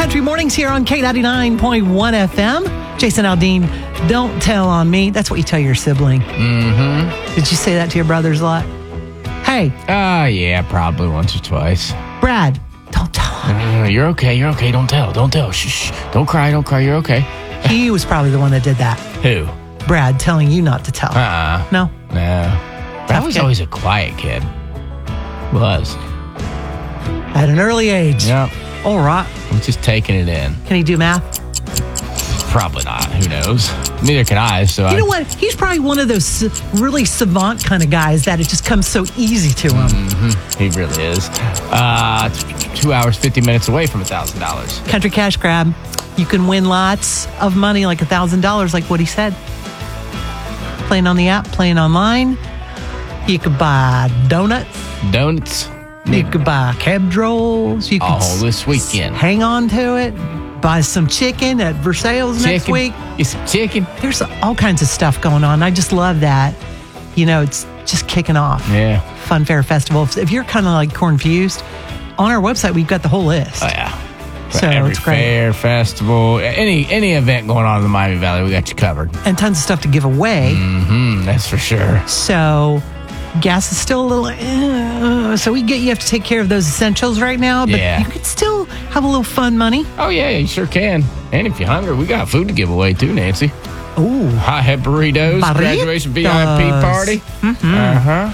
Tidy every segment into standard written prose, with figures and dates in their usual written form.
Country Mornings here on K99.1 FM. Jason Aldean, don't tell on me. That's what you tell your sibling. Mm-hmm. Did you say that to your brothers a lot? Hey. Yeah, probably once or twice. Brad, don't tell on me. You're okay. Don't tell. Shh. Don't cry. You're okay. He was probably the one that did that. Who? Brad, telling you not to tell. No? No. Brad was always a quiet kid. Was. At an early age. Yep. All right. I'm just taking it in. Can he do math? Probably not. Who knows? Neither can I. So you know what? He's probably one of those really savant kind of guys that it just comes so easy to him. Mm-hmm. He really is. 2 hours, 50 minutes away from $1,000. Country Cash Grab. You can win lots of money, like $1,000, like what he said. Playing on the app, playing online. You could buy donuts. You could buy cab rolls. You could this weekend. Hang on to it. Buy some chicken at Versailles next week. Get some chicken. There's all kinds of stuff going on. I just love that. You know, it's just kicking off. Yeah. Fun Fair Festival. If you're kind of like confused, on our website, we've got the whole list. Oh, yeah. So every it's great. fair, festival, any event going on in the Miami Valley, we got you covered. And tons of stuff to give away. Mm-hmm, that's for sure. So gas is still a little, so you have to take care of those essentials right now, but you can still have a little fun money. Oh, yeah, you sure can. And if you're hungry, we got food to give away too, Nancy. Ooh. Hot head burritos, graduation VIP party. Mm-hmm. Uh-huh.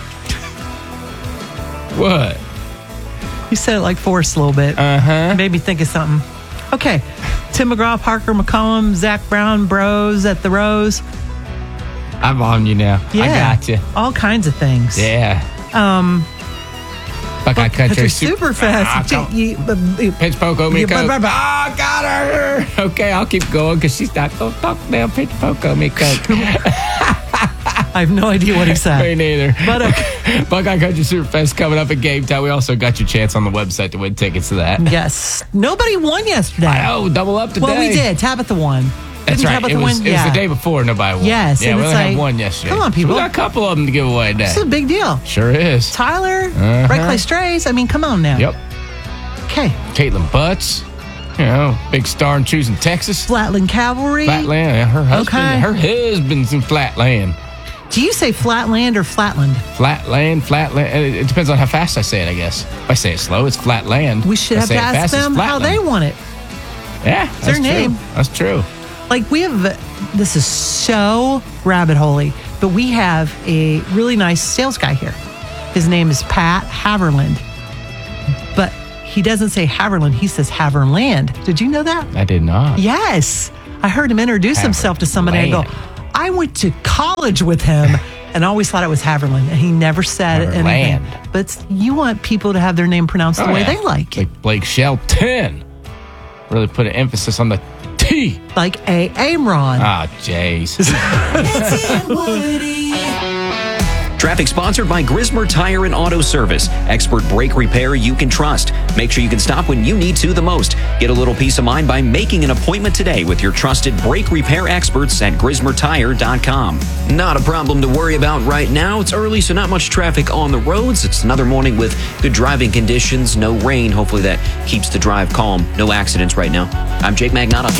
What? You said it like Forrest a little bit. Uh-huh. Made me think of something. Okay. Tim McGraw, Parker McCollum, Zach Brown, Bros at the Rose. I'm on you now. Yeah. I got you. All kinds of things. Yeah. Buckeye Country super fast. Pitch Poco me Coke. Oh, got her. Okay, I'll keep going because she's not going to talk now. Pitch Poco me Coke. I have no idea what he said. Me neither. But okay. Buckeye Country Superfest coming up at Game Time. We also got your chance on the website to win tickets to that. Yes. Nobody won yesterday. Oh, double up today. Well, we did. Tabitha won. That's right. It was the day before nobody won. Yes. Yeah, we only had one yesterday. Come on, people. So we got a couple of them to give away today. This is a big deal. Sure is. Tyler, Red Clay Strays. I mean, come on now. Yep. Okay. Caitlin Butts. You know, big star in choosing Texas. Flatland Cavalry. Flatland. Yeah, her husband's in Flatland. Do you say Flatland or Flatland? Flatland. It depends on how fast I say it, I guess. If I say it slow, it's Flatland. We should have to ask them how they want it. Yeah, it's their name. That's true. Like we have, this is so rabbit holey, but we have a really nice sales guy here. His name is Pat Haverland, but he doesn't say Haverland. He says Haverland. Did you know that? I did not. Yes. I heard him introduce himself to somebody. I go, I went to college with him and always thought it was Haverland. And he never said anything. But you want people to have their name pronounced the way they like. Like Blake Shelton. Really put an emphasis on the T. Like A. Amron. Ah, jeez. Traffic sponsored by Grismer Tire and Auto Service. Expert brake repair you can trust. Make sure you can stop when you need to the most. Get a little peace of mind by making an appointment today with your trusted brake repair experts at GrismerTire.com. Not a problem to worry about right now. It's early, so not much traffic on the roads. It's another morning with good driving conditions, no rain. Hopefully that keeps the drive calm. No accidents right now. I'm Jake Magnotta.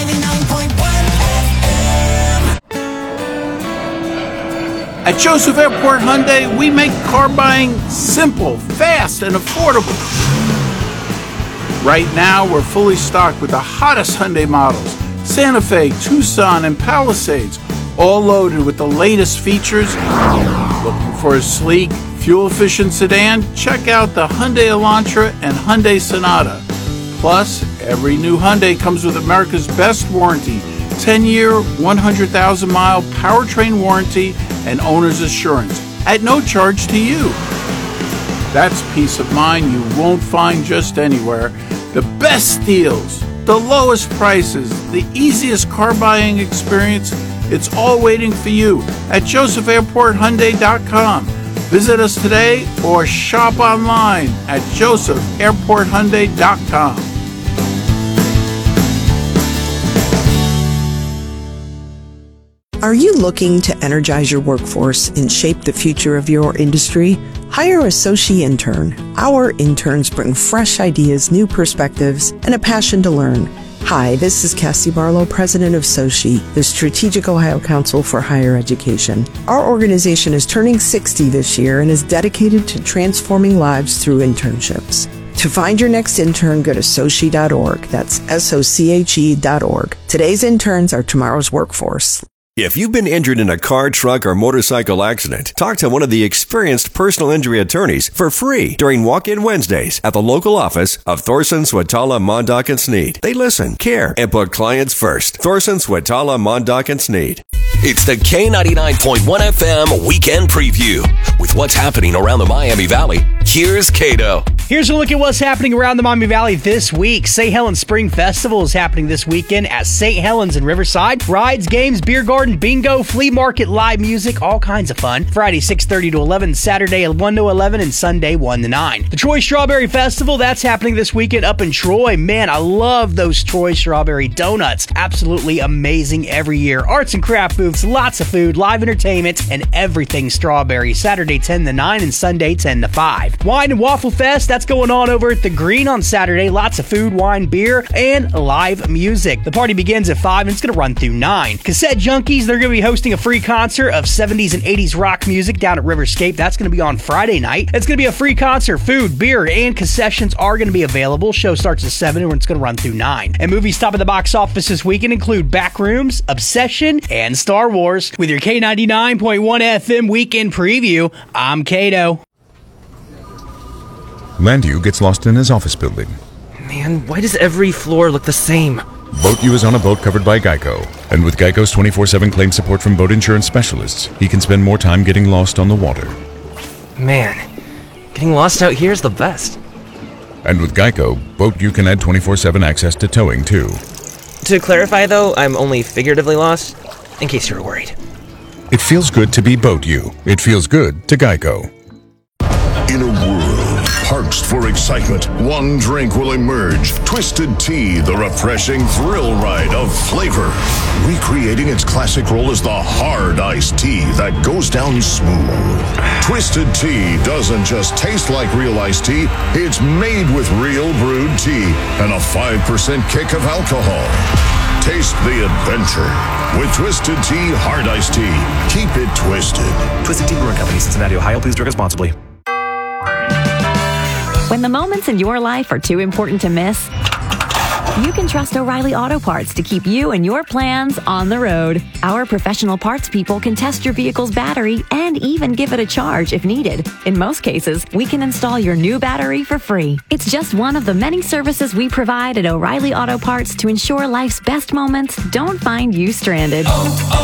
At Joseph Airport Hyundai, we make car buying simple, fast, and affordable. Right now, we're fully stocked with the hottest Hyundai models, Santa Fe, Tucson, and Palisades, all loaded with the latest features. Looking for a sleek, fuel-efficient sedan? Check out the Hyundai Elantra and Hyundai Sonata. Plus, every new Hyundai comes with America's best warranty, 10-year, 100,000-mile powertrain warranty and owner's assurance at no charge to you. That's peace of mind you won't find just anywhere. The best deals, the lowest prices, the easiest car buying experience, it's all waiting for you at josephairporthyundai.com. Visit us today or shop online at josephairporthyundai.com. Are you looking to energize your workforce and shape the future of your industry? Hire a Soci intern. Our interns bring fresh ideas, new perspectives, and a passion to learn. Hi, this is Cassie Barlow, president of Soci, the Strategic Ohio Council for Higher Education. Our organization is turning 60 this year and is dedicated to transforming lives through internships. To find your next intern, go to Soci.org. That's SOCHE.org. Today's interns are tomorrow's workforce. If you've been injured in a car, truck, or motorcycle accident, talk to one of the experienced personal injury attorneys for free during Walk-In Wednesdays at the local office of Thorson, Swatala, Mondock, and Sneed. They listen, care, and put clients first. Thorson, Swatala, Mondock, and Sneed. It's the K99.1 FM Weekend Preview. With what's happening around the Miami Valley, here's Cato. Here's a look at what's happening around the Miami Valley this week. St. Helens Spring Festival is happening this weekend at St. Helens in Riverside. Rides, games, beer garden, bingo, flea market, live music, all kinds of fun. Friday 6:30 to 11, Saturday 1 to 11, and Sunday 1 to 9. The Troy Strawberry Festival, that's happening this weekend up in Troy. Man, I love those Troy Strawberry donuts. Absolutely amazing every year. Arts and craft booths, lots of food, live entertainment, and everything strawberry. Saturday 10 to 9 and Sunday 10 to 5. Wine and Waffle Fest, that's going on over at the Green on Saturday. Lots of food, wine, beer, and live music. The party begins at 5 and it's going to run through 9. Cassette Junkies, they're going to be hosting a free concert of 70s and 80s rock music down at Riverscape. That's going to be on Friday night. It's going to be a free concert. Food, beer, and concessions are going to be available. Show starts at 7 and it's going to run through 9. And movies top of the box office this weekend include Backrooms, Obsession, and Star Wars. With your K99.1 FM Weekend Preview, I'm Cato. Landu gets lost in his office building. Man, why does every floor look the same? BoatU is on a boat covered by Geico. And with Geico's 24/7 claim support from boat insurance specialists, he can spend more time getting lost on the water. Man, getting lost out here is the best. And with Geico, BoatU can add 24/7 access to towing, too. To clarify, though, I'm only figuratively lost, in case you were worried. It feels good to be BoatU. It feels good to Geico. In a world parched for excitement, one drink will emerge. Twisted Tea, the refreshing thrill ride of flavor. Recreating its classic role as the hard iced tea that goes down smooth. Twisted Tea doesn't just taste like real iced tea, it's made with real brewed tea and a 5% kick of alcohol. Taste the adventure with Twisted Tea Hard Iced Tea. Keep it twisted. Twisted Tea Brewing Company, Cincinnati, Ohio. Please drink responsibly. When the moments in your life are too important to miss, you can trust O'Reilly Auto Parts to keep you and your plans on the road. Our professional parts people can test your vehicle's battery and even give it a charge if needed. In most cases, we can install your new battery for free. It's just one of the many services we provide at O'Reilly Auto Parts to ensure life's best moments don't find you stranded.